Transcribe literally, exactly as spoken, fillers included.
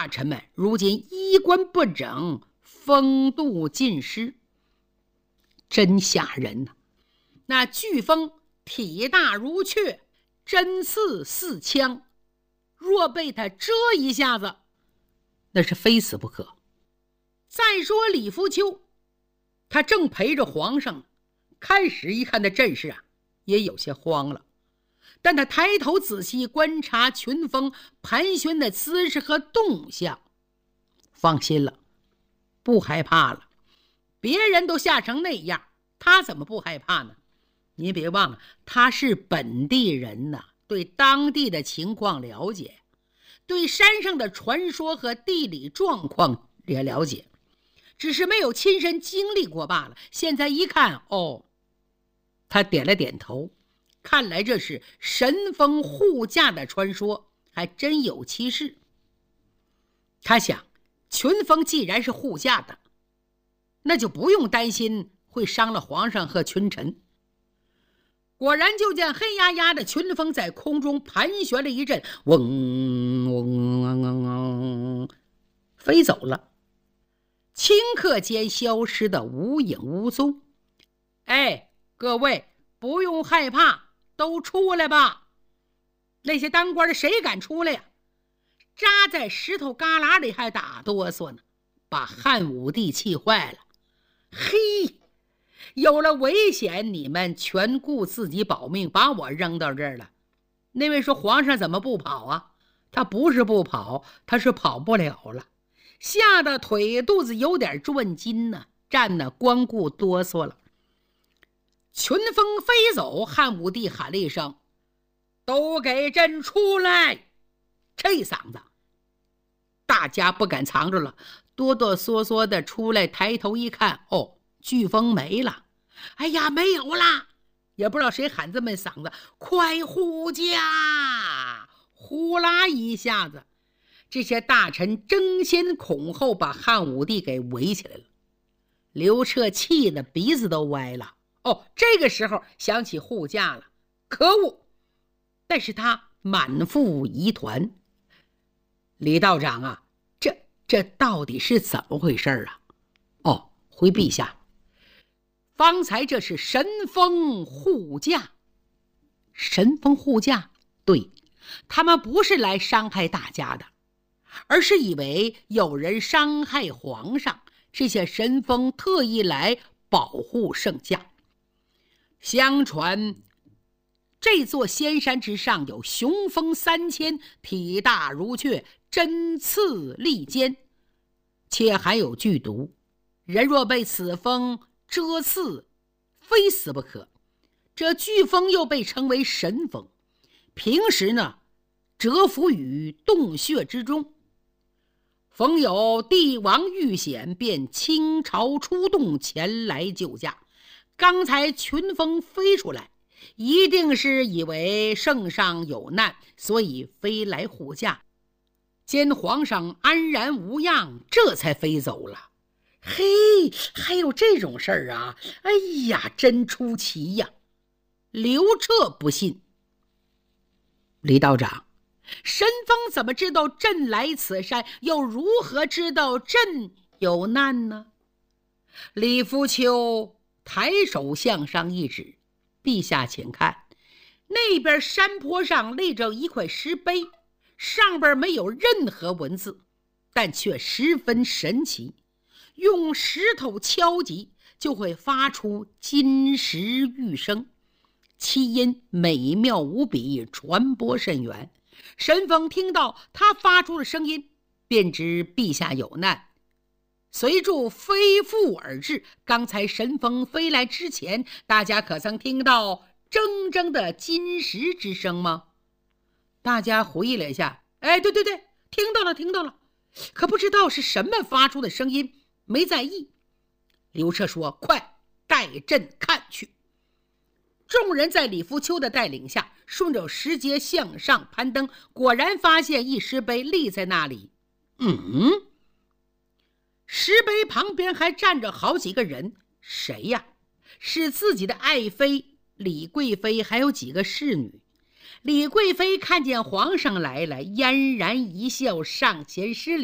大臣们如今衣冠不整，风度尽失，真吓人呐、啊！那飓风体大如雀，针刺似枪，若被他蛰一下子，那是非死不可。再说李福丘，他正陪着皇上，开始一看这阵势啊，也有些慌了。但他抬头仔细观察群峰盘旋的姿势和动向，放心了，不害怕了。别人都吓成那样，他怎么不害怕呢？您别忘了，他是本地人呐，对当地的情况了解，对山上的传说和地理状况也了解，只是没有亲身经历过罢了。现在一看，哦，他点了点头，看来这是神风护驾的传说，还真有其事。他想，群峰既然是护驾的，那就不用担心会伤了皇上和群臣。果然就见黑压压的群峰在空中盘旋了一阵，嗡嗡嗡嗡嗡，飞走了，顷刻间消失的无影无踪。哎，各位不用害怕，都出来吧。那些当官的谁敢出来呀？扎在石头旮旯里还打哆嗦呢，把汉武帝气坏了。嘿，有了危险你们全顾自己保命，把我扔到这儿了。那位说皇上怎么不跑啊？他不是不跑，他是跑不了了，吓得腿肚子有点转筋呢，站得光顾哆嗦了。群峰飞走，汉武帝喊了一声：都给朕出来！这嗓子大家不敢藏着了，哆哆嗦嗦的出来，抬头一看，哦，飓风没了。哎呀，没有啦！也不知道谁喊这么嗓子，快护驾！呼啦一下子，这些大臣争先恐后把汉武帝给围起来了。刘彻气得鼻子都歪了。哦，这个时候想起护驾了，可恶！但是他满腹疑团。李道长啊，这这到底是怎么回事啊？哦，回陛下，方才这是神风护驾。神风护驾，对，他们不是来伤害大家的，而是以为有人伤害皇上，这些神风特意来保护圣驾。相传这座仙山之上有雄风三千，体大如雀，针刺利尖，且含有剧毒，人若被此风蛰刺，非死不可。这飓风又被称为神风，平时呢蛰伏于洞穴之中，逢有帝王遇险，便倾巢出动前来救驾。刚才群峰飞出来，一定是以为圣上有难，所以飞来护驾，见皇上安然无恙，这才飞走了。嘿，还有这种事儿啊！哎呀，真出奇呀！刘彻不信。李道长，神风怎么知道朕来此山，又如何知道朕有难呢？李福丘抬手向上一指，陛下请看，那边山坡上立着一块石碑，上边没有任何文字，但却十分神奇，用石头敲击就会发出金石玉声，其音美妙无比，传播甚远。神风听到他发出的声音，便知陛下有难，随著飞赴而至。刚才神风飞来之前，大家可曾听到铮铮的金石之声吗？大家回忆了一下，哎，对对对，听到了听到了，可不知道是什么发出的声音，没在意。刘彻说：快带朕看去。众人在李福丘的带领下，顺着石阶向上攀登，果然发现一石碑立在那里。嗯，石碑旁边还站着好几个人，谁呀？是自己的爱妃李贵妃，还有几个侍女。李贵妃看见皇上来了，嫣然一笑，上前施礼。